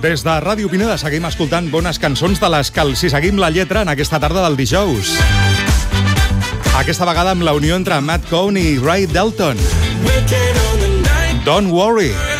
Des de Ràdio Pineda seguim escoltant bones cançons de les que els hi seguim la lletra en aquesta tarda del dijous. Aquesta vegada amb la unió entre Matt Cohn i Ray Dalton. Don't Worry.